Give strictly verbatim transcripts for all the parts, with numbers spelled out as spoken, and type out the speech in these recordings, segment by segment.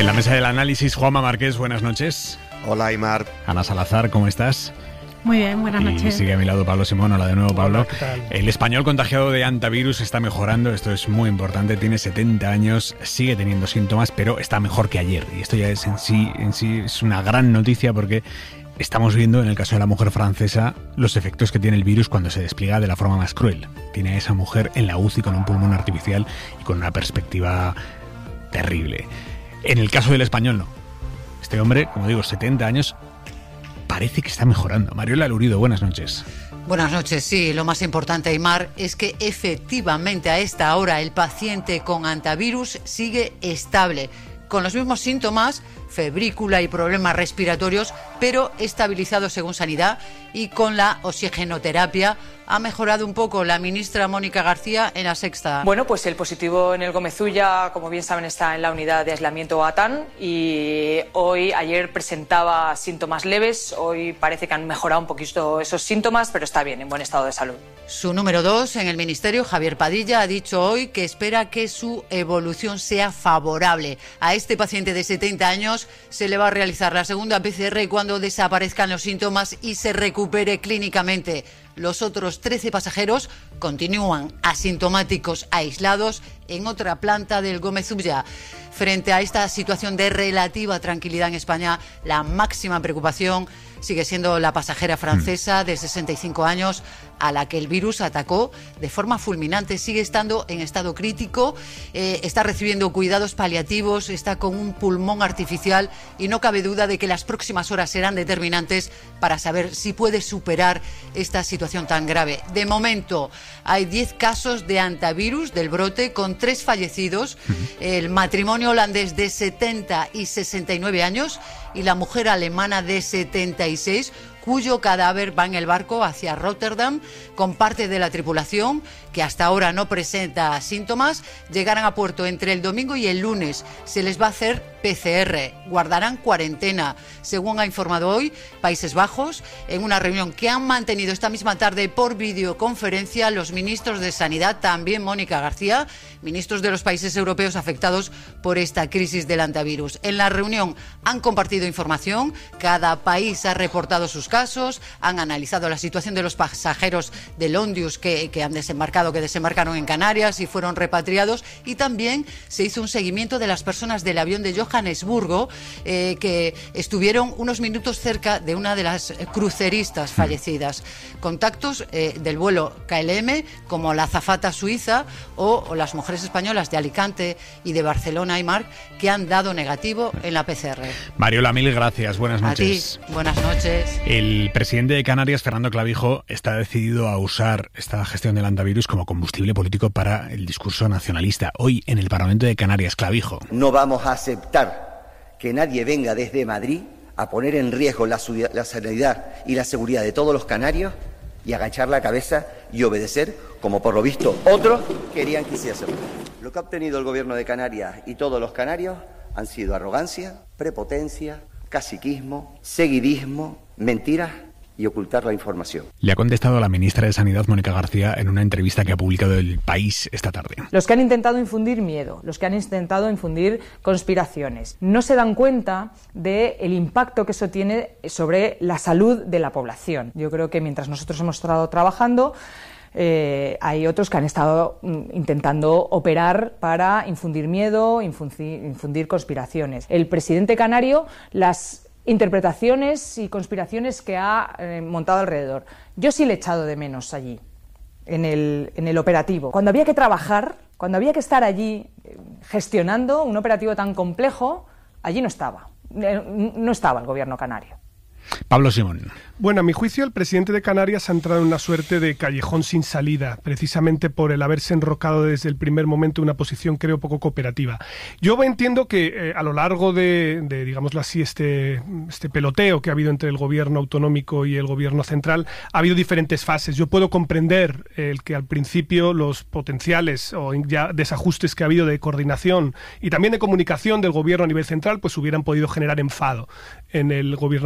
En la mesa del análisis, Juanma Márquez, buenas noches. Hola, Aymar. Ana Salazar, ¿cómo estás? Muy bien, buenas noches. Y sigue a mi lado Pablo Simón. Hola de nuevo, Pablo. Hola, ¿qué tal? El español contagiado de hantavirus está mejorando, esto es muy importante, tiene setenta años, sigue teniendo síntomas, pero está mejor que ayer. Y esto ya es en sí, en sí es una gran noticia porque estamos viendo, en el caso de la mujer francesa, los efectos que tiene el virus cuando se despliega de la forma más cruel. Tiene a esa mujer en la U C I con un pulmón artificial y con una perspectiva terrible. En el caso del español, no. Este hombre, como digo, setenta años, parece que está mejorando. Mariola Lurido, buenas noches. Buenas noches. Sí, lo más importante, Aymar, es que efectivamente a esta hora el paciente con hantavirus sigue estable, con los mismos síntomas, febrícula y problemas respiratorios, pero estabilizado según Sanidad, y con la oxigenoterapia ha mejorado un poco la ministra Mónica García en La Sexta. Bueno, pues el positivo en el Gómez-Ulla, como bien saben, está en la unidad de aislamiento ATAN y hoy, ayer presentaba síntomas leves, hoy parece que han mejorado un poquito esos síntomas, pero está bien, en buen estado de salud. Su número dos en el Ministerio, Javier Padilla, ha dicho hoy que espera que su evolución sea favorable. A este paciente de setenta años se le va a realizar la segunda P C R cuando desaparezcan los síntomas y se recupere clínicamente. Los otros trece pasajeros continúan asintomáticos aislados en otra planta del Gómez-Ulla. Frente a esta situación de relativa tranquilidad en España, la máxima preocupación sigue siendo la pasajera francesa de sesenta y cinco años a la que el virus atacó de forma fulminante. Sigue estando en estado crítico, eh, está recibiendo cuidados paliativos, está con un pulmón artificial y no cabe duda de que las próximas horas serán determinantes para saber si puede superar esta situación tan grave. De momento hay diez casos de hantavirus del brote con tres fallecidos, el matrimonio holandés de setenta y sesenta y nueve años y la mujer alemana de setenta y seis, cuyo cadáver va en el barco hacia Rotterdam con parte de la tripulación, que hasta ahora no presenta síntomas. Llegarán a puerto entre el domingo y el lunes. Se les va a hacer P C R, guardarán cuarentena, según ha informado hoy Países Bajos, en una reunión que han mantenido esta misma tarde por videoconferencia los ministros de Sanidad, también Mónica García, ministros de los países europeos afectados por esta crisis del hantavirus. En la reunión han compartido información, cada país ha reportado sus casos, han analizado la situación de los pasajeros del Ondius que, que han desembarcado, que desembarcaron en Canarias y fueron repatriados, y también se hizo un seguimiento de las personas del avión de Johannesburgo eh, que estuvieron unos minutos cerca de una de las cruceristas fallecidas. Contactos eh, del vuelo K L M, como la azafata suiza o, o las mujeres españolas de Alicante y de Barcelona, Aymar, que han dado negativo en la P C R. Mariola, mil gracias, buenas noches. A ti, buenas noches. El presidente de Canarias, Fernando Clavijo, está decidido a usar esta gestión del hantavirus como combustible político para el discurso nacionalista. Hoy, en el Parlamento de Canarias, Clavijo. No vamos a aceptar que nadie venga desde Madrid a poner en riesgo la, la sanidad y la seguridad de todos los canarios y agachar la cabeza y obedecer, como por lo visto otros querían que hiciese hacerlo. Lo que ha obtenido el gobierno de Canarias y todos los canarios han sido arrogancia, prepotencia, caciquismo, seguidismo, mentiras y ocultar la información. Le ha contestado la ministra de Sanidad, Mónica García, en una entrevista que ha publicado El País esta tarde. Los que han intentado infundir miedo, los que han intentado infundir conspiraciones, no se dan cuenta del impacto que eso tiene sobre la salud de la población. Yo creo que mientras nosotros hemos estado trabajando, Eh, hay otros que han estado mm, intentando operar para infundir miedo, infundir, infundir conspiraciones. El presidente canario, las interpretaciones y conspiraciones que ha eh, montado alrededor. Yo sí le he echado de menos allí, en el, en el operativo. Cuando había que trabajar, cuando había que estar allí eh, gestionando un operativo tan complejo, allí no estaba. Eh, no estaba el gobierno canario. Pablo Simón. Bueno, a mi juicio, el presidente de Canarias ha entrado en una suerte de callejón sin salida, precisamente por el haberse enrocado desde el primer momento en una posición, creo, poco cooperativa. Yo entiendo que eh, a lo largo de, de, digámoslo así, este, este peloteo que ha habido entre el gobierno autonómico y el gobierno central, ha habido diferentes fases. Yo puedo comprender el que al principio los potenciales o ya desajustes que ha habido de coordinación y también de comunicación del gobierno a nivel central, pues hubieran podido generar enfado en el gobierno autonómico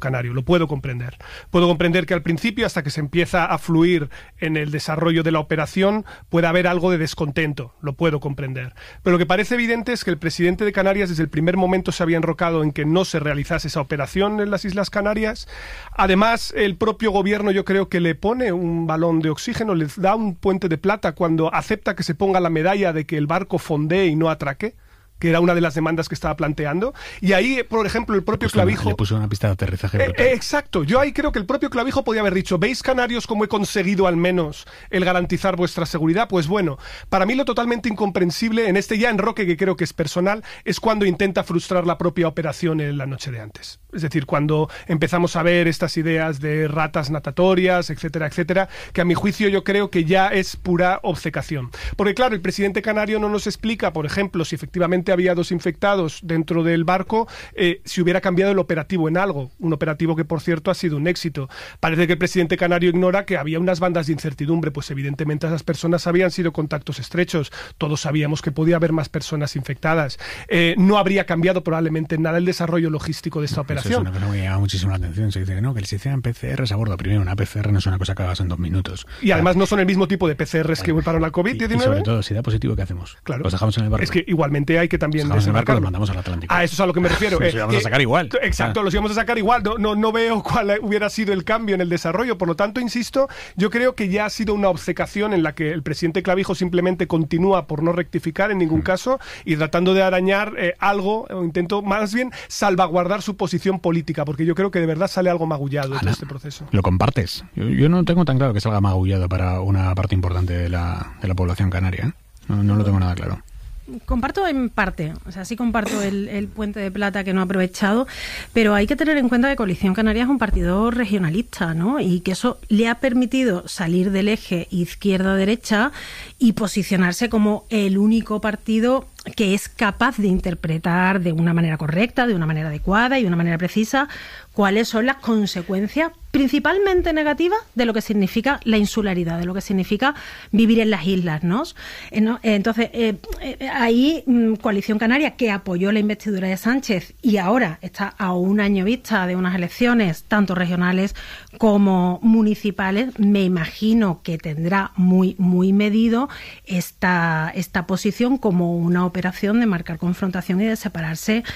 canario, lo puedo comprender. Puedo comprender que al principio, hasta que se empieza a fluir en el desarrollo de la operación, pueda haber algo de descontento, lo puedo comprender. Pero lo que parece evidente es que el presidente de Canarias desde el primer momento se había enrocado en que no se realizase esa operación en las Islas Canarias. Además, el propio gobierno yo creo que le pone un balón de oxígeno, le da un puente de plata cuando acepta que se ponga la medalla de que el barco fondee y no atraque, que era una de las demandas que estaba planteando. Y ahí, por ejemplo, el propio le puso Clavijo... Una, le puso una pista de aterrizaje eh, brutal. eh, exacto. Yo ahí creo que el propio Clavijo podía haber dicho, ¿veis, canarios, cómo he conseguido al menos el garantizar vuestra seguridad? Pues bueno, para mí lo totalmente incomprensible en este ya enroque, que creo que es personal, es cuando intenta frustrar la propia operación en la noche de antes. Es decir, cuando empezamos a ver estas ideas de ratas natatorias, etcétera, etcétera, que a mi juicio yo creo que ya es pura obcecación. Porque claro, el presidente canario no nos explica, por ejemplo, si efectivamente había dos infectados dentro del barco, eh, si hubiera cambiado el operativo en algo. Un operativo que, por cierto, ha sido un éxito. Parece que el presidente canario ignora que había unas bandas de incertidumbre, pues evidentemente esas personas habían sido contactos estrechos. Todos sabíamos que podía haber más personas infectadas. Eh, no habría cambiado probablemente nada el desarrollo logístico de esta operación. Eso es una cosa que me llama muchísimo la atención. Se dice que no, que se hicieran P C Rs a bordo. Primero, una P C R no es una cosa que hagas en dos minutos. Y además no son el mismo tipo de P C Rs que para la COVID diecinueve. Y sobre todo, si da positivo, ¿qué hacemos? Claro. Los dejamos en el barco. Es que igualmente hay que también los dejamos en el barco y los desembarcarlo. mandamos al Atlántico. A eso es a lo que me refiero. Los eh, íbamos a sacar igual. Exacto, Ah. los íbamos a sacar igual. No, no, no veo cuál hubiera sido el cambio en el desarrollo. Por lo tanto, insisto, yo creo que ya ha sido una obcecación en la que el presidente Clavijo simplemente continúa por no rectificar en ningún caso y tratando de arañar eh, algo, o intento más bien salvaguardar su posición política, porque yo creo que de verdad sale algo magullado de todo este proceso. ¿Lo compartes? Yo, yo no tengo tan claro que salga magullado para una parte importante de la, de la población canaria, ¿eh? No, no lo tengo nada claro. Comparto en parte, o sea, sí comparto el, el puente de plata que no ha aprovechado, pero hay que tener en cuenta que Coalición Canaria es un partido regionalista, ¿no? Y que eso le ha permitido salir del eje izquierda-derecha y posicionarse como el único partido que es capaz de interpretar de una manera correcta, de una manera adecuada y de una manera precisa cuáles son las consecuencias principalmente negativas de lo que significa la insularidad, de lo que significa vivir en las islas, ¿no? Entonces, eh, eh, ahí Coalición Canaria, que apoyó la investidura de Sánchez y ahora está a un año vista de unas elecciones tanto regionales como municipales, me imagino que tendrá muy, muy medido esta, esta posición como una operación de marcar confrontación y de separarse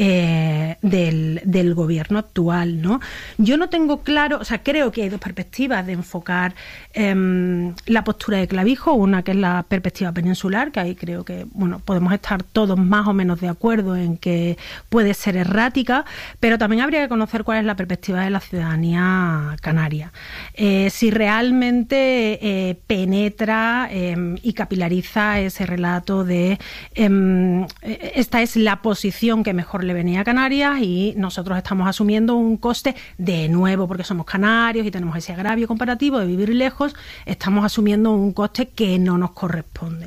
eh, del, del gobierno actual, ¿no? Yo no tengo claro, o sea, creo que hay dos perspectivas de enfocar eh, la postura de Clavijo, una que es la perspectiva peninsular, que ahí creo que, bueno, podemos estar todos más o menos de acuerdo en que puede ser errática, pero también habría que conocer cuál es la perspectiva de la ciudadanía canaria. Eh, si realmente eh, penetra eh, y capilariza ese relato de eh, esta es la posición que mejor le venía a Canarias y nosotros estamos asumiendo un coste, de nuevo, porque somos canarios y tenemos ese agravio comparativo de vivir lejos, estamos asumiendo un coste que no nos corresponde.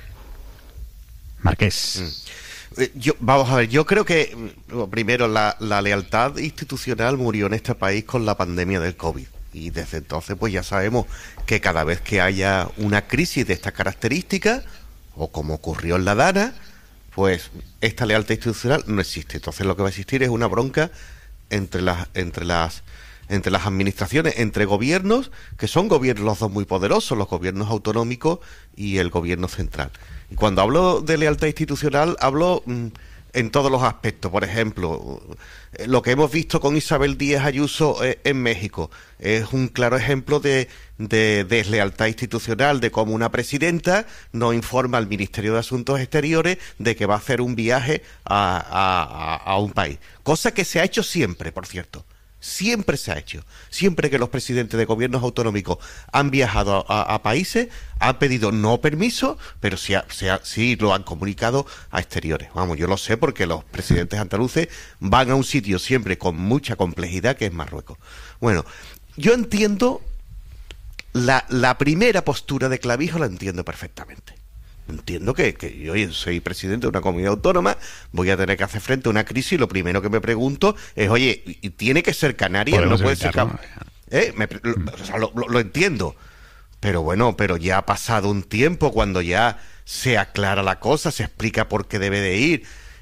Marqués. Mm. Yo, vamos a ver, yo creo que, primero, la, la lealtad institucional murió en este país con la pandemia del COVID. Y desde entonces, pues ya sabemos que cada vez que haya una crisis de estas características, o como ocurrió en la Dana, pues esta lealtad institucional no existe. Entonces lo que va a existir es una bronca entre las entre las entre las administraciones, entre gobiernos, que son gobiernos los dos muy poderosos, los gobiernos autonómicos y el gobierno central. Y cuando hablo de lealtad institucional, hablo mmm, en todos los aspectos. Por ejemplo, lo que hemos visto con Isabel Díaz Ayuso eh, en México es un claro ejemplo de, de deslealtad institucional, de cómo una presidenta no informa al Ministerio de Asuntos Exteriores de que va a hacer un viaje a, a, a, a un país. Cosa que se ha hecho siempre, por cierto. Siempre se ha hecho. Siempre que los presidentes de gobiernos autonómicos han viajado a, a, a países, han pedido no permiso, pero sí, sí, sí lo han comunicado a exteriores. Vamos, yo lo sé porque los presidentes andaluces van a un sitio siempre con mucha complejidad, que es Marruecos. Bueno, yo entiendo la, la primera postura de Clavijo, la entiendo perfectamente. Entiendo que, que yo soy presidente de una comunidad autónoma, voy a tener que hacer frente a una crisis y lo primero que me pregunto es, oye, tiene que ser Canarias, no puede ser... ¿Eh? Me, lo, o sea, lo, lo, lo entiendo, pero bueno, pero ya ha pasado un tiempo cuando ya se aclara la cosa, se explica por qué debe de ir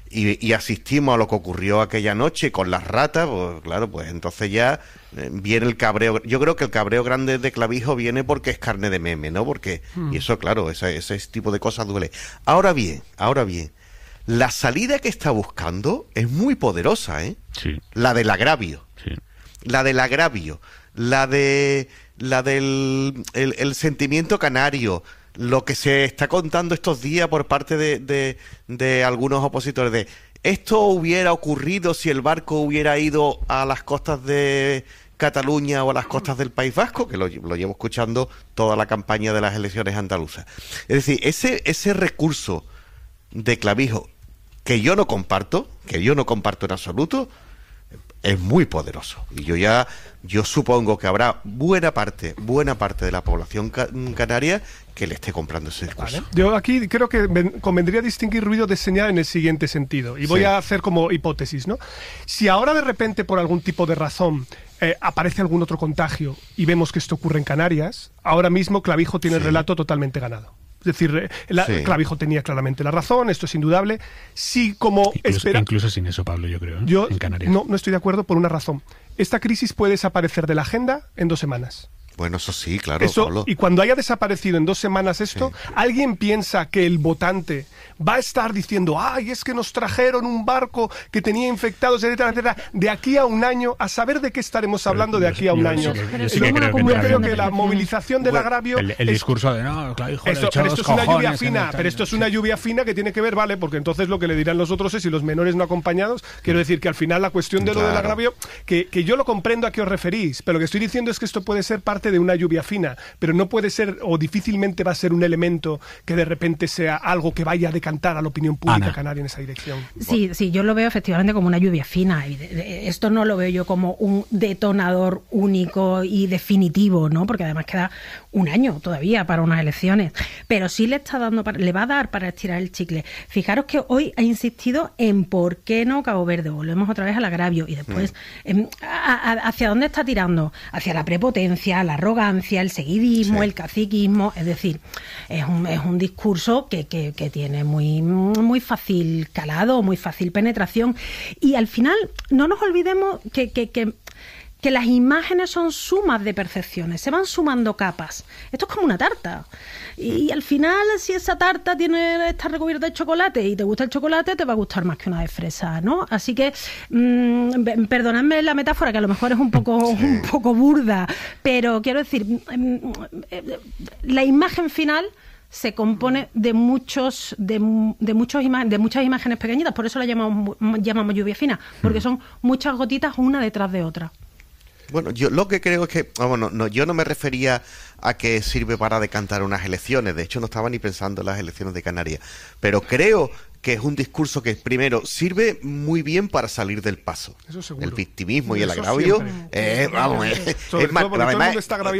y, y asistimos a lo que ocurrió aquella noche con las ratas, pues claro, pues entonces ya eh, viene el cabreo. Yo creo que el cabreo grande de Clavijo viene porque es carne de meme, ¿no? Porque, hmm. y eso, claro, ese, ese tipo de cosas duele. Ahora bien, ahora bien, la salida que está buscando es muy poderosa, ¿eh? Sí. La del agravio. Sí. La del agravio. La de la del el, el sentimiento canario. Lo que se está contando estos días por parte de, de, de algunos opositores de esto hubiera ocurrido si el barco hubiera ido a las costas de Cataluña o a las costas del País Vasco, que lo, lo llevo escuchando toda la campaña de las elecciones andaluzas. Es decir, ese, ese recurso de Clavijo que yo no comparto, que yo no comparto en absoluto, es muy poderoso. Y yo ya, yo supongo que habrá buena parte, buena parte de la población ca- canaria que le esté comprando ese discurso. Vale. Yo aquí creo que ven, convendría distinguir ruido de señal en el siguiente sentido. Y voy sí. a hacer como hipótesis, ¿no? Si ahora de repente, por algún tipo de razón, eh, aparece algún otro contagio y vemos que esto ocurre en Canarias, ahora mismo Clavijo tiene sí. el relato totalmente ganado. Es decir, la, sí. Clavijo tenía claramente la razón, esto es indudable. Sí, como incluso, espera, incluso sin eso, Pablo, yo creo, ¿eh? yo en Canarias. No, no estoy de acuerdo por una razón. Esta crisis puede desaparecer de la agenda en dos semanas. Bueno, eso sí, claro, eso, Pablo. Y cuando haya desaparecido en dos semanas esto, sí. ¿alguien piensa que el votante va a estar diciendo, ay, es que nos trajeron un barco que tenía infectados, etcétera, etcétera, de aquí a un año, a saber de qué estaremos hablando de aquí a un año? Yo sí que creo que, yo creo que la movilización del bueno, agravio... El, el es, discurso de, no, claro, hijo, eso, pero esto es una lluvia fina, pero esto es una lluvia fina que tiene que ver, vale, porque entonces lo que le dirán los otros es si los menores no acompañados, quiero decir que al final la cuestión de lo claro. del agravio, que, que yo lo comprendo a qué os referís, pero lo que estoy diciendo es que esto puede ser parte de una lluvia fina, pero no puede ser, o difícilmente va a ser un elemento que de repente sea algo que vaya a decantar a la opinión pública Ana. canaria en esa dirección. Sí, sí, yo lo veo efectivamente como una lluvia fina. Esto no lo veo yo como un detonador único y definitivo, ¿no? Porque además queda un año todavía para unas elecciones. Pero sí le está dando, para, le va a dar para estirar el chicle. Fijaros que hoy ha insistido en por qué no Cabo Verde. Volvemos otra vez al agravio y después mm. eh, a, a, ¿hacia dónde está tirando? Hacia la prepotencia, la arrogancia, el seguidismo, sí. el caciquismo, es decir, es un, es un discurso que, que, que tiene muy, muy fácil calado, muy fácil penetración, y al final no nos olvidemos que, que, que que las imágenes son sumas de percepciones, se van sumando capas. Esto es como una tarta. Y al final, si esa tarta tiene está recubierta de chocolate y te gusta el chocolate, te va a gustar más que una de fresa, ¿no? Así que, mmm, perdonadme la metáfora, que a lo mejor es un poco, sí. un poco burda, pero quiero decir, la imagen final se compone de muchos de, de muchos ima- de muchas imágenes pequeñitas, por eso la llamamos llamamos lluvia fina, porque son muchas gotitas una detrás de otra. Bueno, yo lo que creo es que, vamos, no, no, yo no me refería a que sirve para decantar unas elecciones, de hecho no estaba ni pensando en las elecciones de Canarias, pero creo que es un discurso que primero sirve muy bien para salir del paso. Eso seguro. El victimismo y el Eso agravio, siempre. eh, vamos, es, Sobre es más, todo porque además, todo el mundo está agraviado.